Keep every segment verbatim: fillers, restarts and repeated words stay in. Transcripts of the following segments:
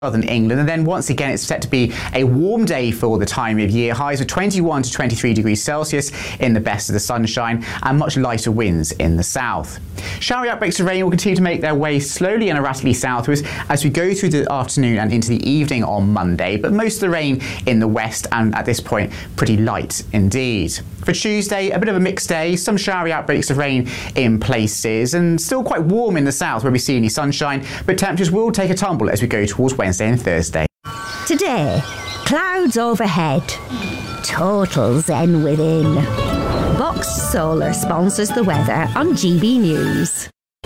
Southern England, and then once again it's set to be a warm day for the time of year. Highs of twenty-one to twenty-three degrees Celsius in the best of the sunshine and much lighter winds in the south. Showery outbreaks of rain will continue to make their way slowly and erratically southwards as we go through the afternoon and into the evening on Monday, but most of the rain in the west and at this point pretty light indeed. For Tuesday, a bit of a mixed day, some showery outbreaks of rain in places and still quite warm in the south where we see any sunshine, but temperatures will take a tumble as we go towards Wednesday and Thursday. Today, clouds overhead, total zen within. Box Solar sponsors the weather on G B News.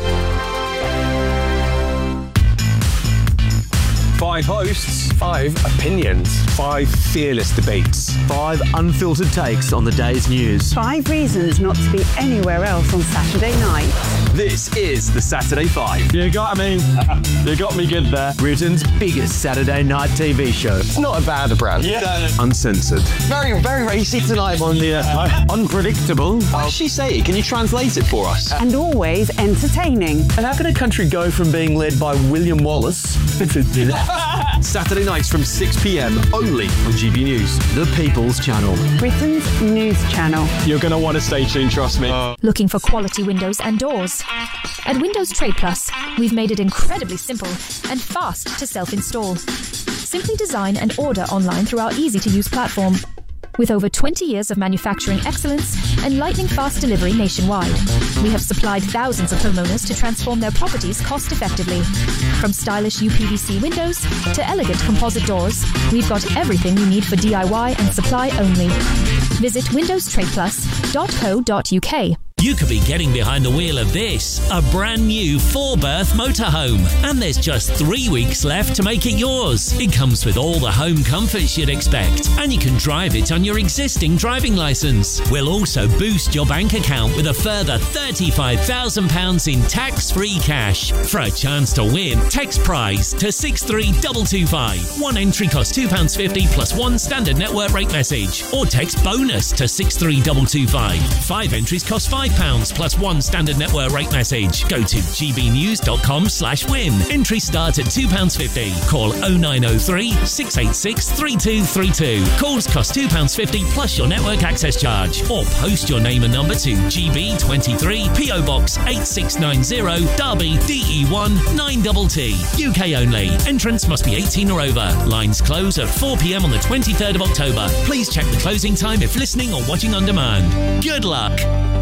Five hosts, five opinions, five fearless debates, five unfiltered takes on the day's news, five reasons not to be anywhere else on Saturday night. This is the Saturday Five. You got me. You got me good there. Britain's biggest Saturday night T V show. It's not a bad brand. Yeah. Uncensored. Very, very racy tonight on the uh, unpredictable. What does she say? Can you translate it for us? And always entertaining. And how can a country go from being led by William Wallace Saturday nights from six p m only on G B News. The People's Channel. Britain's news channel. You're going to want to stay tuned, trust me. Uh. Looking for quality windows and doors? At Windows Trade Plus, we've made it incredibly simple and fast to self-install. Simply design and order online through our easy-to-use platform. With over twenty years of manufacturing excellence and lightning-fast delivery nationwide, we have supplied thousands of homeowners to transform their properties cost-effectively. From stylish U P V C windows to elegant composite doors, we've got everything you need for D I Y and supply only. Visit windows trade plus dot co dot U K. You could be getting behind the wheel of this, a brand new four-berth motorhome, and there's just three weeks left to make it yours. It comes with all the home comforts you'd expect, and you can drive it on your existing driving licence. We'll also boost your bank account with a further thirty-five thousand pounds in tax-free cash. For a chance to win, text prize to six three two two five. One entry costs two pounds fifty plus one standard network rate message, or text bonus to six three two two five. Five entries cost five pounds plus one standard network rate message. Go to gbnews.com slash win. Entry start at two pounds fifty. Call oh nine oh three, six eight six, three two three two. Calls cost two pounds fifty plus your network access charge. Or post your name and number to G B twenty-three, P O Box eight six nine zero, Derby, D E one nine T T. U K only. Entrance must be eighteen or over. Lines close at four p m on the twenty-third of October. Please check the closing time if listening or watching on demand. Good luck.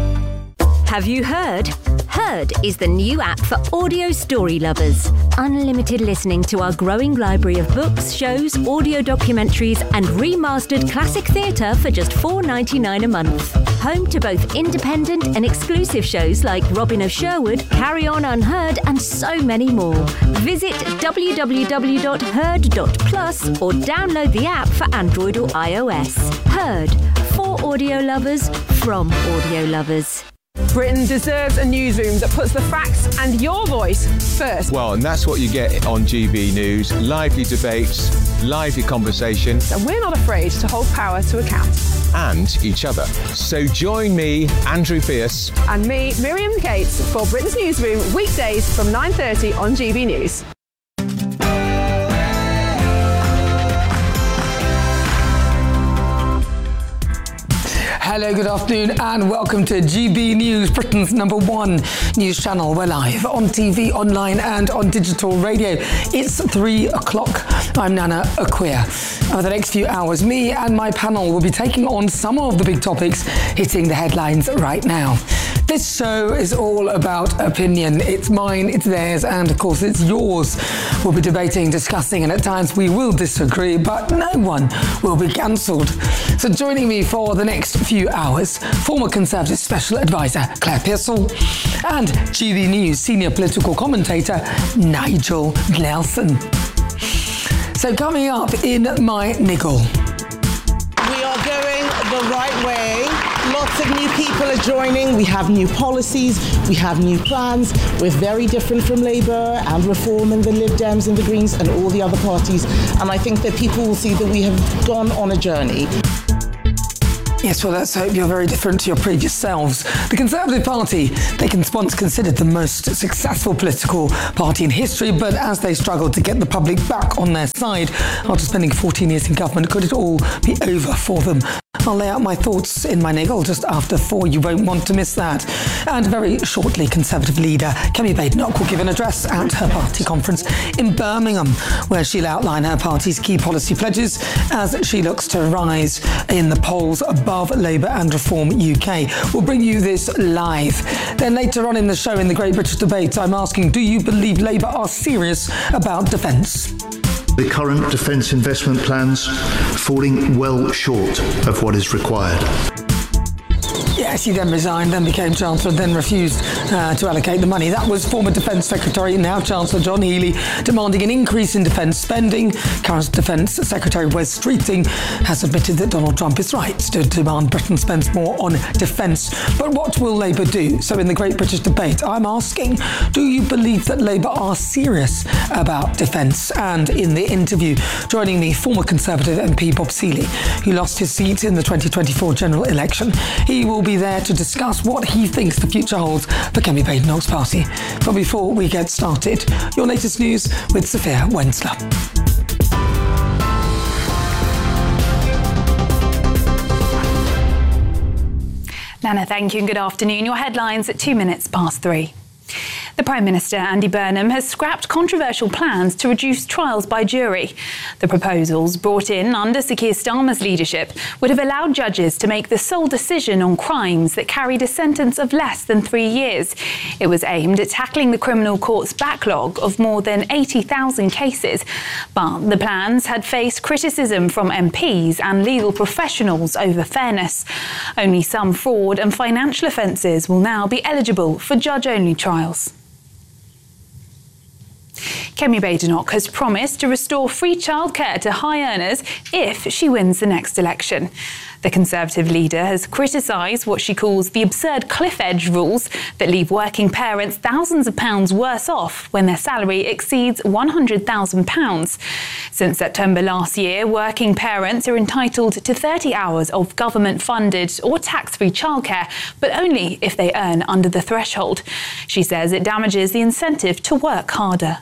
Have you heard? Heard is the new app for audio story lovers. Unlimited listening to our growing library of books, shows, audio documentaries and remastered classic theatre for just four pounds ninety-nine a month. Home to both independent and exclusive shows like Robin of Sherwood, Carry On Unheard and so many more. Visit w w w dot heard dot plus or download the app for Android or iOS. Heard, for audio lovers, from audio lovers. Britain deserves a newsroom that puts the facts and your voice first. Well, and that's what you get on G B News. Lively debates, lively conversation. And we're not afraid to hold power to account. And each other. So join me, Andrew Pierce. And me, Miriam Cates, for Britain's Newsroom, weekdays from nine thirty on G B News. Hello, good afternoon and welcome to G B News, Britain's number one news channel. We're live on T V, online and on digital radio. It's three o'clock. I'm Nana Akua. Over the next few hours, me and my panel will be taking on some of the big topics hitting the headlines right now. This show is all about opinion. It's mine, it's theirs, and of course it's yours. We'll be debating, discussing, and at times we will disagree, but no one will be cancelled. So joining me for the next few hours, former Conservative Special Advisor Claire Pearsall and G B News Senior Political Commentator Nigel Nelson. So coming up in my niggle. We are going the right way. Lots of new people are joining. We have new policies. We have new plans. We're very different from Labour and Reform and the Lib Dems and the Greens and all the other parties. And I think that people will see that we have gone on a journey. Yes, well, let's hope you're very different to your previous selves. The Conservative Party, they can once considered the most successful political party in history, but as they struggled to get the public back on their side after spending fourteen years in government, could it all be over for them? I'll lay out my thoughts in my niggle just after four. You won't want to miss that. And very shortly, Conservative leader Kemi Badenoch will give an address at her party conference in Birmingham, where she'll outline her party's key policy pledges as she looks to rise in the polls above Labour and Reform U K. We'll bring you this live. Then later on in the show, in the Great British Debate, I'm asking, do you believe Labour are serious about defence? The current defence investment plans falling well short of what is required. Yes, he then resigned, then became Chancellor, then refused uh, to allocate the money. That was former Defence Secretary, now Chancellor John Healey, demanding an increase in defence spending. Current Defence Secretary Wes Streeting has admitted that Donald Trump is right to demand Britain spends more on defence. But what will Labour do? So in the Great British Debate, I'm asking, do you believe that Labour are serious about defence? And in the interview, joining me, former Conservative M P Bob Seeley, who lost his seat in the twenty twenty-four general election. He will be there to discuss what he thinks the future holds for Kemi Badenoch's party. But before we get started, your latest news with Sophia Wensler. Nana, thank you and good afternoon. Your headlines at two minutes past three. The Prime Minister, Andy Burnham, has scrapped controversial plans to reduce trials by jury. The proposals, brought in under Sir Keir Starmer's leadership, would have allowed judges to make the sole decision on crimes that carried a sentence of less than three years. It was aimed at tackling the criminal court's backlog of more than eighty thousand cases. But the plans had faced criticism from M Ps and legal professionals over fairness. Only some fraud and financial offences will now be eligible for judge-only trials. Kemi Badenoch has promised to restore free childcare to high earners if she wins the next election. The Conservative leader has criticised what she calls the absurd cliff edge rules that leave working parents thousands of pounds worse off when their salary exceeds one hundred thousand pounds. Since September last year, working parents are entitled to thirty hours of government-funded or tax-free childcare, but only if they earn under the threshold. She says it damages the incentive to work harder.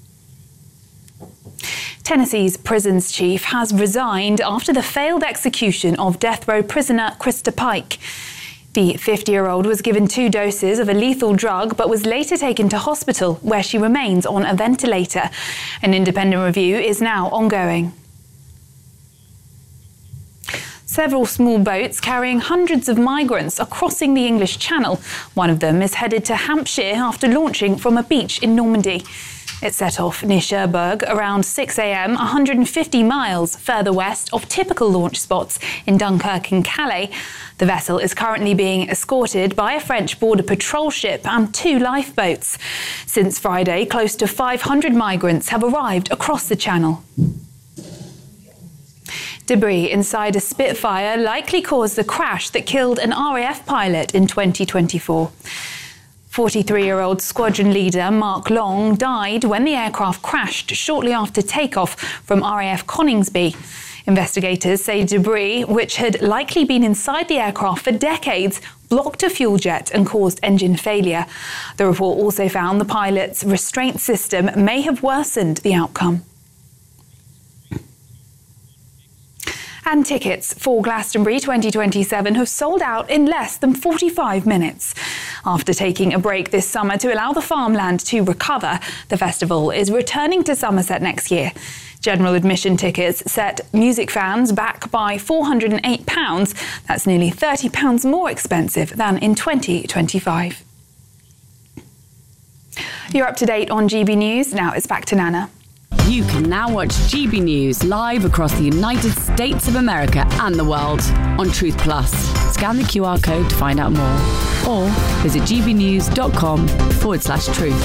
Tennessee's prisons chief has resigned after the failed execution of death row prisoner Krista Pike. The fifty-year-old was given two doses of a lethal drug but was later taken to hospital, where she remains on a ventilator. An independent review is now ongoing. Several small boats carrying hundreds of migrants are crossing the English Channel. One of them is headed to Hampshire after launching from a beach in Normandy. It set off near Cherbourg around six a m, one hundred fifty miles further west of typical launch spots in Dunkirk and Calais. The vessel is currently being escorted by a French border patrol ship and two lifeboats. Since Friday, close to five hundred migrants have arrived across the Channel. Debris inside a Spitfire likely caused the crash that killed an R A F pilot in twenty twenty-four. forty-three-year-old squadron leader Mark Long died when the aircraft crashed shortly after takeoff from R A F Coningsby. Investigators say debris, which had likely been inside the aircraft for decades, blocked a fuel jet and caused engine failure. The report also found the pilot's restraint system may have worsened the outcome. And tickets for Glastonbury twenty twenty-seven have sold out in less than forty-five minutes. After taking a break this summer to allow the farmland to recover, the festival is returning to Somerset next year. General admission tickets set music fans back by four hundred and eight pounds. That's nearly thirty pounds more expensive than in twenty twenty-five. You're up to date on G B News. Now it's back to Nana. You can now watch G B News live across the United States of America and the world on Truth Plus. Scan the Q R code to find out more, or visit gbnews.com forward slash truth.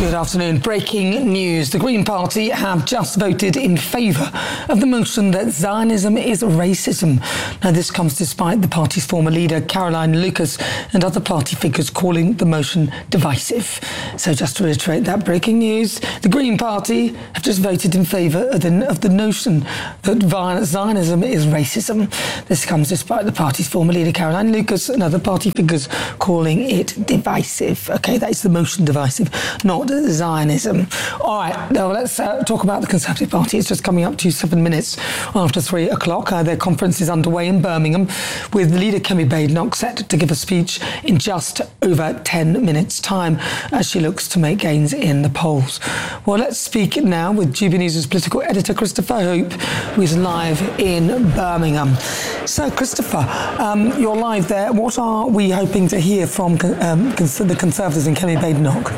Good afternoon. Breaking news. The Green Party have just voted in favour of the motion that Zionism is racism. Now, this comes despite the party's former leader, Caroline Lucas, and other party figures calling the motion divisive. So just to reiterate that breaking news, the Green Party have just voted in favour of the, of the notion that Zionism is racism. This comes despite the party's former leader, Caroline Lucas, and other party figures calling it divisive. OK, that is the motion divisive, not Zionism. All right, now let's uh, talk about the Conservative Party. It's just coming up to seven minutes after three o'clock. Uh, their conference is underway in Birmingham, with leader Kemi Badenoch set to give a speech in just over ten minutes' time as she looks to make gains in the polls. Well, let's speak now with G B News' political editor, Christopher Hope, who is live in Birmingham. So, Christopher, um, you're live there. What are we hoping to hear from um, the Conservatives and Kemi Badenoch?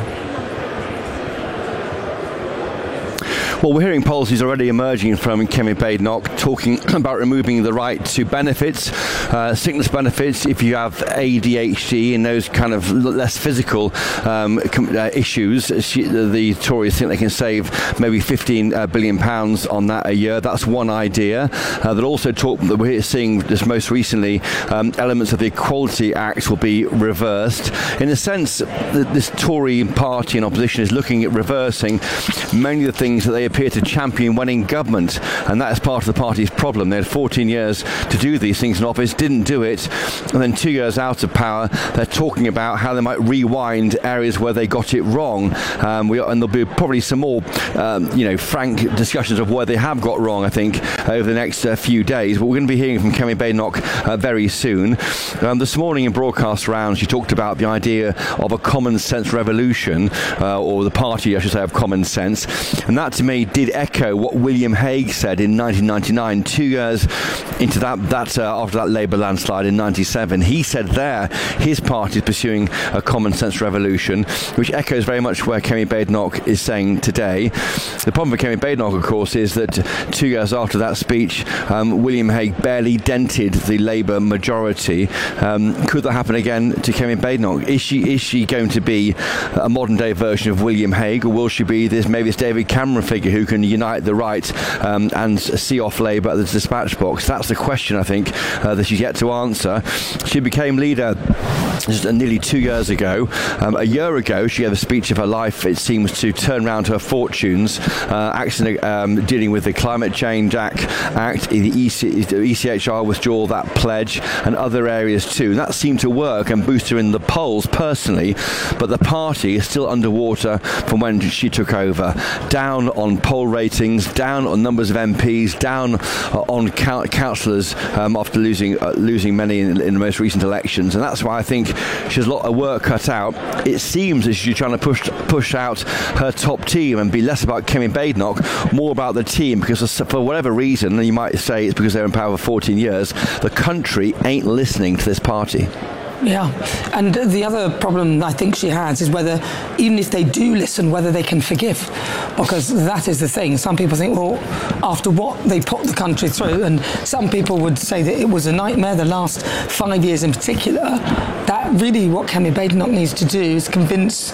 Well, we're hearing policies already emerging from Kemi Badenoch talking about removing the right to benefits, uh, sickness benefits, if you have A D H D and those kind of less physical um, uh, issues. She, the, the Tories think they can save maybe fifteen uh, billion pounds on that a year. That's one idea. Uh, they'll also talk, that we're seeing this most recently, um, elements of the Equality Act will be reversed. In a sense, this Tory party in opposition is looking at reversing many of the things that they appear to champion when in government, and that is part of the party's problem. They had fourteen years to do these things in office, didn't do it, and then two years out of power, they're talking about how they might rewind areas where they got it wrong. Um, we, and there'll be probably some more, um, you know, frank discussions of where they have got wrong, I think, over the next uh, few days. But we're going to be hearing from Kemi Badenoch uh, very soon. Um, this morning in broadcast rounds, she talked about the idea of a common sense revolution, uh, or the party, I should say, of common sense, and that to me did echo what William Hague said in nineteen ninety-nine, two years into that, that uh, after that Labour landslide in ninety-seven. He said there his party is pursuing a common sense revolution, which echoes very much where Kemi Badenoch is saying today. The problem for Kemi Badenoch, of course, is that two years after that speech, um, William Hague barely dented the Labour majority. Um, could that happen again to Kemi Badenoch? Is she is she going to be a modern day version of William Hague, or will she be this maybe this David Cameron figure who can unite the right um, and see off Labour at the dispatch box? That's the question, I think, uh, that she's yet to answer. She became leader just nearly two years ago. Um, a year ago, she gave a speech of her life, it seems, to turn around her fortunes, uh, actually um, dealing with the Climate Change Act, Act the E C H R withdrawal that pledge, and other areas too. And that seemed to work and boost her in the polls personally, but the party is still underwater from when she took over. Down on poll ratings, down on numbers of M Ps, down uh, on count- councillors um, after losing uh, losing many in, in the most recent elections, and that's why I think she has a lot of work cut out. It seems as she's trying to push push out her top team and be less about Kemi Badenoch, more about the team, because for whatever reason, and you might say it's because they're in power for fourteen years, the country ain't listening to this party. Yeah, and the other problem I think she has is whether, even if they do listen, whether they can forgive, because that is the thing. Some people think, well, after what they put the country through, and some people would say that it was a nightmare, the last five years in particular, that really what Kemi Badenoch needs to do is convince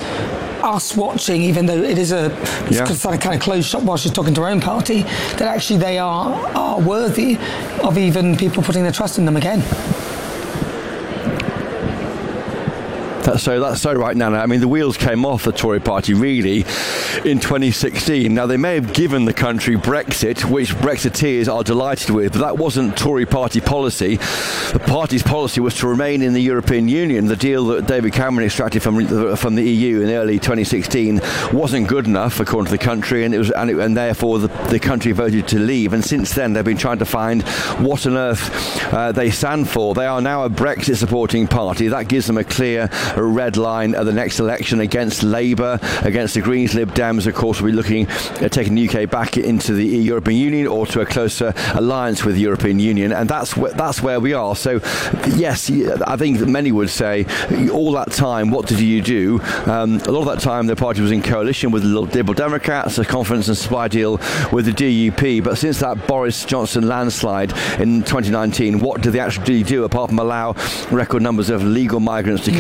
us watching, even though it is a yeah. kind, of, kind of closed shop while she's talking to her own party, that actually they are, are worthy of even people putting their trust in them again. That's so, that's so right, Nana. I mean, the wheels came off the Tory party, really, in twenty sixteen. Now, they may have given the country Brexit, which Brexiteers are delighted with, but that wasn't Tory party policy. The party's policy was to remain in the European Union. The deal that David Cameron extracted from the, from the E U in early twenty sixteen wasn't good enough, according to the country, and it was, and, it, and therefore the, the country voted to leave. And since then, they've been trying to find what on earth uh, they stand for. They are now a Brexit-supporting party. That gives them a clear a red line at the next election against Labour, against the Greens, Lib Dems. Of course, will be looking at taking the U K back into the European Union or to a closer alliance with the European Union, and that's wh- that's where we are. So, yes, I think that many would say, all that time, what did you do? Um, a lot of that time, the party was in coalition with the Liberal Democrats, a conference and supply deal with the D U P. But since that Boris Johnson landslide in twenty nineteen, what did they actually do apart from allow record numbers of legal migrants to come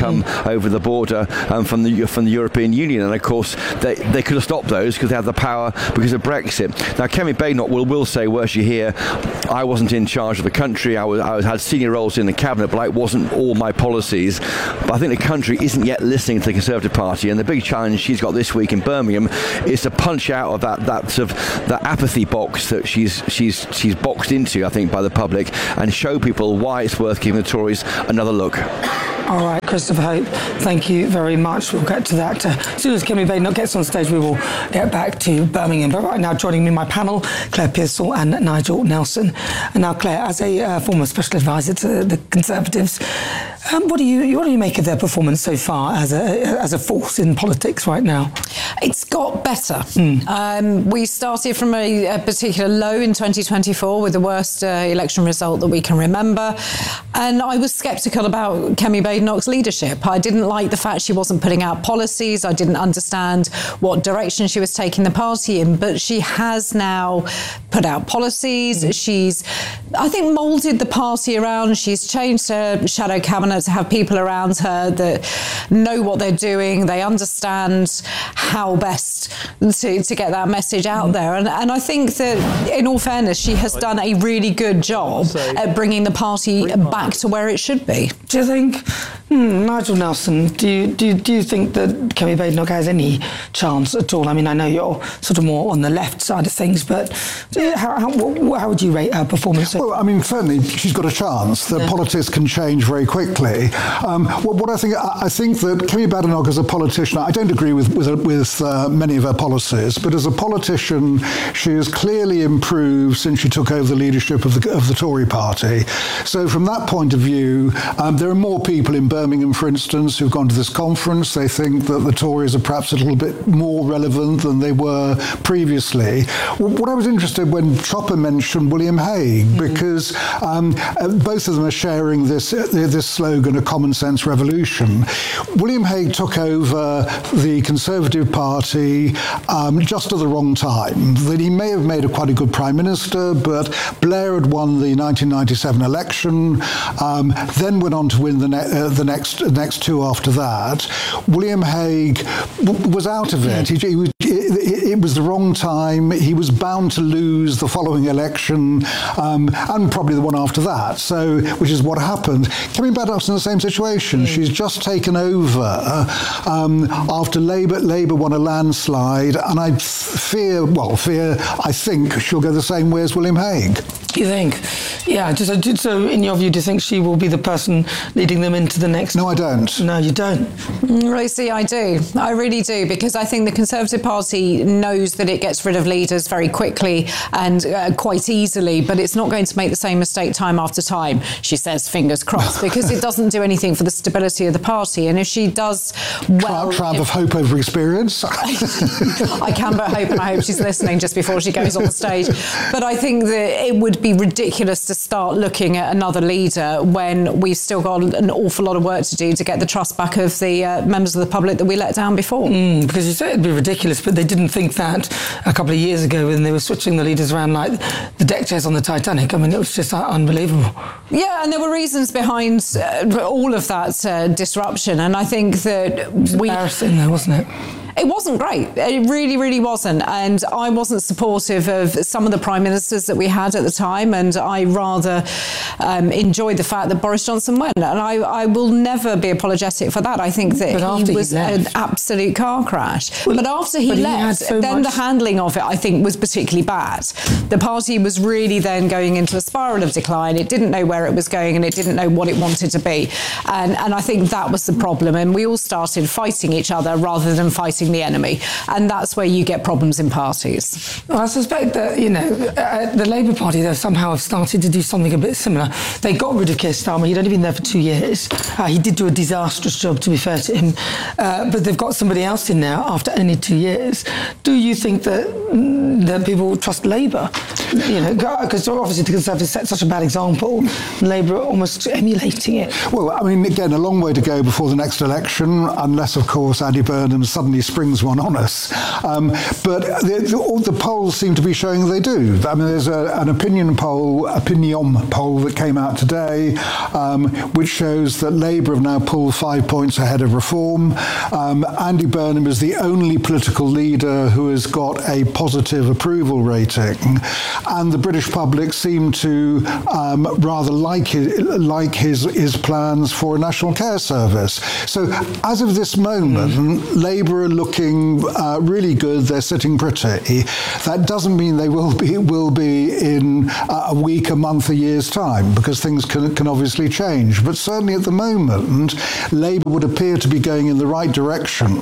over the border um, from the from the European Union. And of course, they, they could have stopped those because they had the power because of Brexit. Now, Kemi Badenoch will, will say, were she here, I wasn't in charge of the country. I was I was, had senior roles in the cabinet, but it wasn't all my policies. But I think the country isn't yet listening to the Conservative Party, and the big challenge she's got this week in Birmingham is to punch out of that that sort of that apathy box that she's she's she's boxed into, I think, by the public, and show people why it's worth giving the Tories another look. All right, Christopher Hope, thank you very much. We'll get to that. Uh, as soon as Kemi Badenoch gets on stage, we will get back to Birmingham. But right now, joining me in my panel, Claire Pearsall and Nigel Nelson. And now, Claire, as a uh, former special advisor to the Conservatives, um, what do you what do you make of their performance so far as a as a force in politics right now? It's got better. Mm. Um, we started from a, a particular low in twenty twenty-four with the worst uh, election result that we can remember, and I was sceptical about Kemi Badenoch's leadership. I didn't like the fact she wasn't putting out policies. I didn't understand what direction she was taking the party in, but she has now put out policies. Mm. She's, I think, moulded the party around. She's changed her shadow cabinet to have people around her that know what they're doing. They understand how best to, to get that message out mm. there. And, and I think that, in all fairness, she has done a really good job at bringing the party back to where it should be. Do you think, hmm, Nigel Nelson, do you, do, you, do you think that Kemi Badenoch has any chance at all? I mean, I know you're sort of more on the left side of things, but how, how, how would you rate her performance? Well, I mean, certainly she's got a chance. The yeah. politics can change very quickly. Um, what, what I think, I think that Kemi Badenoch as a politician, I don't agree with with, with uh, many of her policies, but as a politician, she has clearly improved since she took over the leadership of the of the Tory party. So from that point of view, um, there are more people in Birmingham, for instance, who've gone to this conference. They think that the Tories are perhaps a little bit more relevant than they were previously. What I was interested when Chopper mentioned William Hague, mm-hmm. because um, both of them are sharing this this slogan, a common sense revolution. William Hague took over the Conservative Party um, just at the wrong time. That he may have made a quite a good Prime Minister, but Blair had won the nineteen ninety-seven election, um, then went on to win the, ne- uh, the next next two after that. William Hague w- was out of it. He, he was, it, it was the wrong time. He was bound to lose the following election, um, and probably the one after that. So, which is what happened. Kemi Badenoch's in the same situation. Mm. She's just taken over um, after Labour Labour won a landslide, and I fear, well, fear, I think she'll go the same way as William Hague. You think? Yeah, just, so in your view, do you think she will be the person leading them into the next? No, I don't. No, you don't? Rosie, I do. I really do, because I think the Conservative Party knows that it gets rid of leaders very quickly and uh, quite easily, but it's not going to make the same mistake time after time, she says, fingers crossed, because it doesn't do anything for the stability of the party. And if she does well... Triumph of hope over experience. I can but hope, and I hope she's listening just before she goes on the stage. But I think that it would be ridiculous to start looking at another leader when we've still got an awful lot of work to do to get the trust back of the uh, members of the public that we let down before. Mm, because you say it'd be ridiculous, but they didn't think that a couple of years ago when they were switching the leaders around like the deck chairs on the Titanic. I mean, it was just uh, unbelievable. Yeah, and there were reasons behind uh, all of that uh, disruption, and I think that it was we... embarrassing though, wasn't it? It wasn't great. It really, really wasn't. And I wasn't supportive of some of the prime ministers that we had at the time. And I rather um, enjoyed the fact that Boris Johnson went. And I, I will never be apologetic for that. I think that he was he an absolute car crash. Well, but after he but left, he so then much... the handling of it, I think, was particularly bad. The party was really then going into a spiral of decline. It didn't know where it was going and it didn't know what it wanted to be. And, and I think that was the problem. And we all started fighting each other rather than fighting the enemy, and that's where you get problems in parties. Well, I suspect that, you know, uh, the Labour Party, though, somehow have started to do something a bit similar. They got rid of Keir Starmer. He'd only been there for two years. Uh, he did do a disastrous job, to be fair to him, uh, but they've got somebody else in now after only two years. Do you think that, that people will trust Labour you know, because obviously the Conservatives set such a bad example, Labour are almost emulating it. Well, I mean, again, a long way to go before the next election, unless, of course, Andy Burnham suddenly springs one on us. Um, but the, the, all the polls seem to be showing they do. I mean, there's a, an opinion poll, opinion poll that came out today, um, which shows that Labour have now pulled five points ahead of Reform. Um, Andy Burnham is the only political leader who has got a positive approval rating, and the British public seem to um, rather like his, like his, his plans for a national care service. So as of this moment, mm. Labour are looking uh, really good. They're sitting pretty. That doesn't mean they will be will be in uh, a week, a month, a year's time, because things can, can obviously change. But certainly at the moment, Labour would appear to be going in the right direction.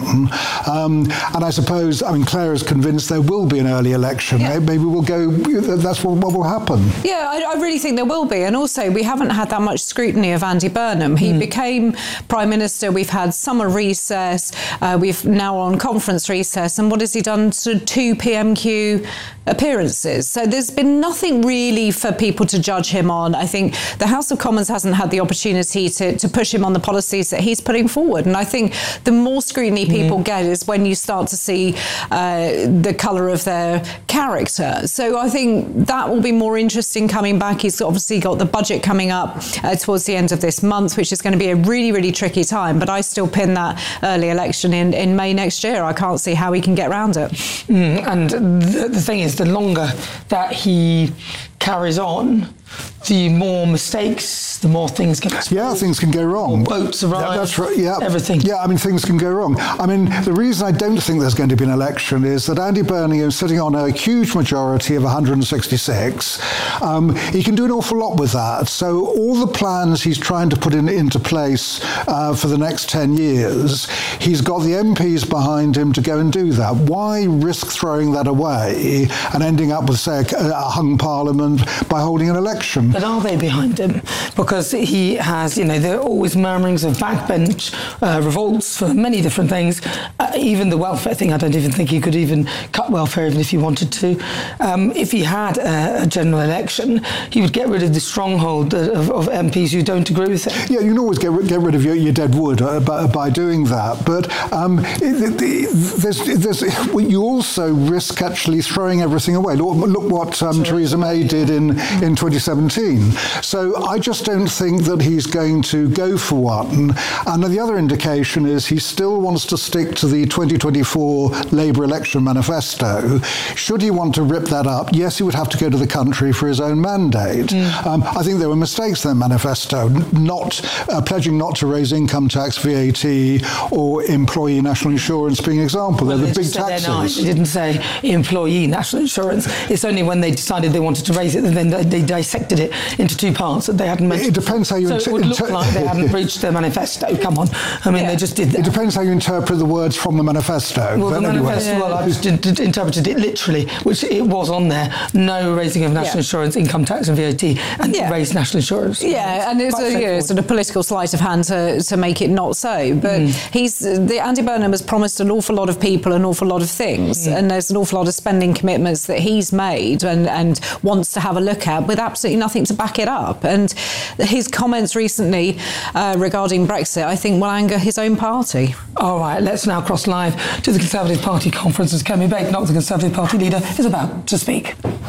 Um, and I suppose, I mean, Claire is convinced there will be an early election. Yeah. Maybe we'll go, that's what, what will happen. Yeah, I, I really think there will be. And also, we haven't had that much scrutiny of Andy Burnham. He mm. became Prime Minister. We've had summer recess. Uh, we've now on conference recess. And what has he done to two P M Q appearances? So there's been nothing really for people to judge him on. I think the House of Commons hasn't had the opportunity to, to push him on the policies that he's putting forward. And I think the more scrutiny people mm. get is when you start to see uh, the colour of their character. So I think that will be more interesting coming back. He's obviously got the budget coming up uh, towards the end of this month, which is going to be a really, really tricky time. But I still pin that early election in, in May next year. I can't see how he can get around it. Mm, and the, the thing is, the longer that he carries on, the more mistakes, the more things get spoiled. Yeah, things can go wrong. Boats arrive. Yeah, that's right. Yeah, everything. Yeah, I mean, things can go wrong. I mean, the reason I don't think there's going to be an election is that Andy Burnham is sitting on a huge majority of one hundred sixty-six. Um, he can do an awful lot with that. So all the plans he's trying to put in, into place uh, for the next ten years, he's got the M Ps behind him to go and do that. Why risk throwing that away and ending up with, say, a, a hung parliament by holding an election? But are they behind him? Because he has, you know, there are always murmurings of backbench uh, revolts for many different things. Uh, even the welfare thing, I don't even think he could even cut welfare even if he wanted to. Um, if he had a, a general election, he would get rid of the stronghold of, of M Ps who don't agree with him. Yeah, you can always get, get rid of your, your dead wood uh, by, by doing that. But um, it, it, there's, there's, you also risk actually throwing everything away. Look, look what um, Theresa May did in, in twenty seventeen. So I just don't think that he's going to go for one. And the other indication is he still wants to stick to the twenty twenty-four Labour election manifesto. Should he want to rip that up, yes, he would have to go to the country for his own mandate. Mm. Um, I think there were mistakes in the manifesto, not uh, pledging not to raise income tax, V A T, or employee national insurance being an example. Well, They're the they big taxes. They didn't say employee national insurance. It's only when they decided they wanted to raise it that then they, they dissected it into two parts that they hadn't mentioned. It depends how you so inter- it would look inter- like they hadn't reached their manifesto. Come on. I mean, yeah. they just did that. It depends how you interpret the words from the manifesto. Well, but the anyway. manifesto, yeah. well, I just did, did, interpreted it literally, which it was on there. No raising of national yeah. insurance, income tax and V A T, and yeah. raise national insurance. Yeah, and it's a, you know, sort of political sleight of hand to, to make it not so. But mm. he's the Andy Burnham has promised an awful lot of people an awful lot of things, mm. and there's an awful lot of spending commitments that he's made and, and wants to have a look at with absolutely nothing to back it up. And his comments recently uh, regarding Brexit, I think, will anger his own party. All right, let's now cross live to the Conservative Party conference as Kemi Badenoch, the Conservative Party leader, is about to speak.